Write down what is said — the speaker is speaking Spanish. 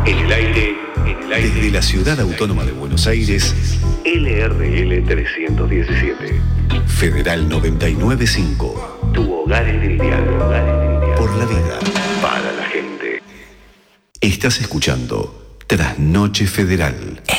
En el aire, Desde la Ciudad Autónoma de Buenos Aires, LRL 317. Federal 995. Tu hogar en el diálogo. Por la vida. Para la gente. Estás escuchando Trasnoche Federal.